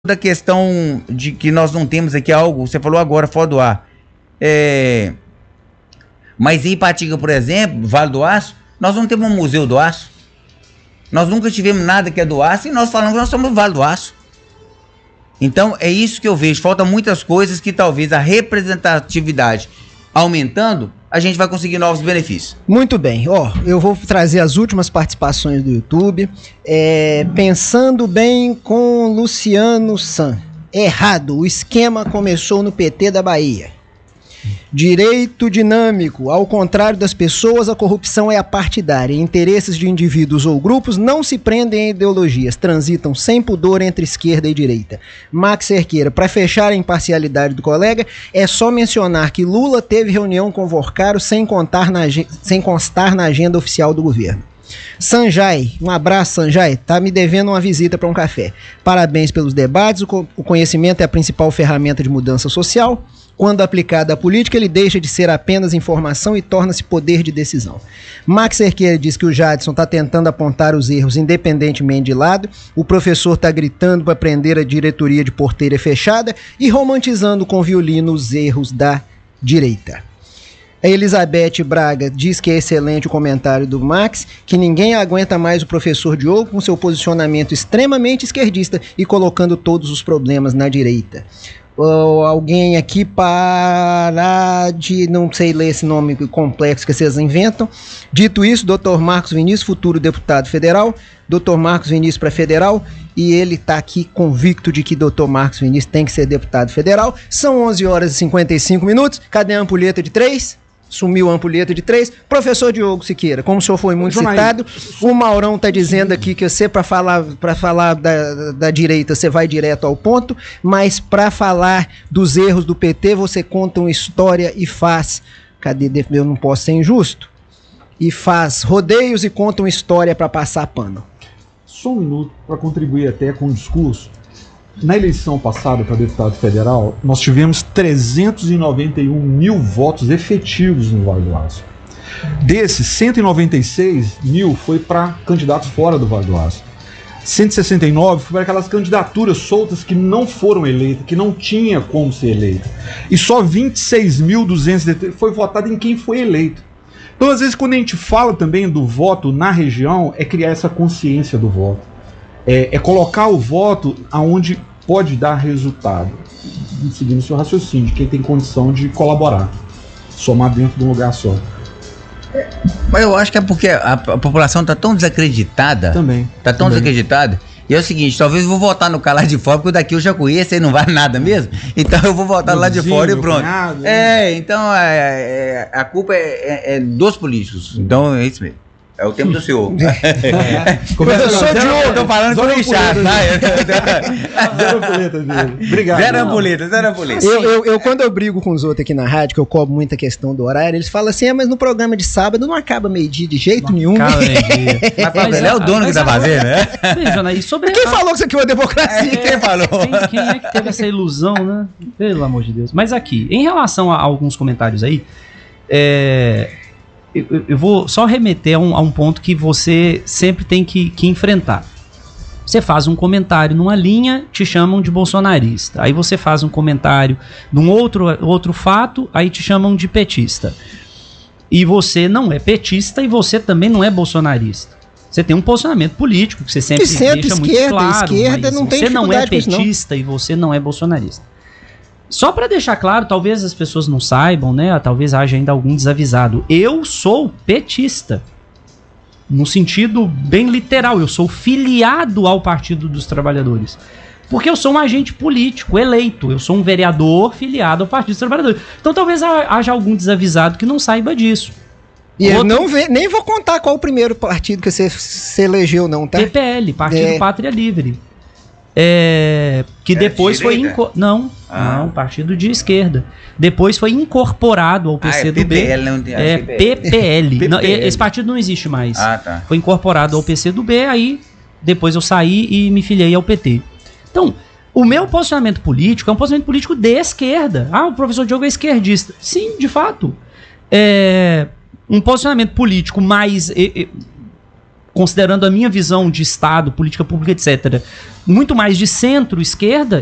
da questão de que nós não temos aqui algo, você falou agora, fora do ar. Mas em Ipatinga, por exemplo, Vale do Aço, nós não temos um museu do aço. Nós nunca tivemos nada que é do aço e nós falamos que nós somos Vale do Aço. Então é isso que eu vejo. Faltam muitas coisas que talvez a representatividade aumentando, a gente vai conseguir novos benefícios. Muito bem, eu vou trazer as últimas participações do YouTube. Pensando bem com Luciano San. Errado, o esquema começou no PT da Bahia. Direito dinâmico, ao contrário das pessoas, a corrupção é apartidária. Interesses de indivíduos ou grupos não se prendem a ideologias, transitam sem pudor entre esquerda e direita. Max Cerqueira, para fechar a imparcialidade do colega, é só mencionar que Lula teve reunião com Vorcaro sem constar na agenda oficial do governo. Sanjay, um abraço, Sanjay, tá me devendo uma visita para um café. Parabéns pelos debates, o conhecimento é a principal ferramenta de mudança social. Quando aplicado à política, ele deixa de ser apenas informação e torna-se poder de decisão. Max Cerqueira diz que o Jadson está tentando apontar os erros independentemente de lado, o professor está gritando para prender a diretoria de porteira fechada e romantizando com violino os erros da direita. A Elizabeth Braga diz que é excelente o comentário do Max, que ninguém aguenta mais o professor Diogo com seu posicionamento extremamente esquerdista e colocando todos os problemas na direita. Alguém aqui parar de, não sei ler esse nome complexo que vocês inventam. Dito isso, Dr. Marcos Vinícius, futuro deputado federal, Dr. Marcos Vinícius para federal, e ele está aqui convicto de que Dr. Marcos Vinícius tem que ser deputado federal. São 11 horas e 55 minutos, cadê a ampulheta de 3? Sumiu a ampulheta de 3. Professor Diogo Siqueira, como o senhor foi muito citado, o Maurão está dizendo aqui que você, para falar da direita, você vai direto ao ponto, mas para falar dos erros do PT, você conta uma história e faz, eu não posso ser injusto, e faz rodeios e conta uma história para passar pano. Só um minuto para contribuir até com o discurso. Na eleição passada para deputado federal, nós tivemos 391 mil votos efetivos no Vale do Aço. Desses, 196 mil foi para candidatos fora do Vale do Aço. 169 foi para aquelas candidaturas soltas que não foram eleitas, que não tinha como ser eleita. E só 26.200 foi votado em quem foi eleito. Então, às vezes, quando a gente fala também do voto na região, é criar essa consciência do voto. É colocar o voto aonde pode dar resultado, seguindo o seu raciocínio, de quem tem condição de colaborar, somar dentro de um lugar só. Mas eu acho que é porque a população está tão desacreditada. Também. Está tão desacreditada. E é o seguinte, talvez eu vou votar no cara lá de fora, porque daqui eu já conheço e não vale nada mesmo. Então eu vou votar lá de fora e pronto. Cunhado, então a culpa é dos políticos. Então é isso mesmo. É o tempo do senhor. Professor Diogo, eu tô falando com o Richard, Zero ampulheta dele. Obrigado. Zero ampulheta. Quando eu brigo com os outros aqui na rádio, que eu cobro muita questão do horário, eles falam assim, mas no programa de sábado não acaba meio-dia de jeito nenhum. Mas ele é o dono que tá fazendo, né? Veja, sobre quem falou que isso aqui é uma democracia? Quem falou? Quem é que teve essa ilusão, né? Pelo amor de Deus. Mas aqui, em relação a alguns comentários aí, eu vou só remeter a um ponto que você sempre tem que enfrentar. Você faz um comentário numa linha, te chamam de bolsonarista. Aí você faz um comentário num outro fato, aí te chamam de petista. E você não é petista e você também não é bolsonarista. Você tem um posicionamento político que você sempre deixa muito claro. Esquerda não tem você não é petista não. E você não é bolsonarista. Só para deixar claro, talvez as pessoas não saibam, né? Talvez haja ainda algum desavisado. Eu sou petista. No sentido bem literal. Eu sou filiado ao Partido dos Trabalhadores. Porque eu sou um agente político eleito. Eu sou um vereador filiado ao Partido dos Trabalhadores. Então talvez haja algum desavisado que não saiba disso. E eu nem vou contar qual o primeiro partido que você se elegeu, não, tá? PPL, Partido Pátria Livre. Que depois foi não, partido de esquerda. Depois foi incorporado ao PCdoB. PPL, não PPL. Não, esse partido não existe mais. Tá. Foi incorporado ao PCdoB, aí depois eu saí e me filiei ao PT. Então, o meu posicionamento político é um posicionamento político de esquerda. O professor Diogo é esquerdista. Sim, de fato. Um posicionamento político mais considerando a minha visão de Estado, política pública, etc., muito mais de centro-esquerda,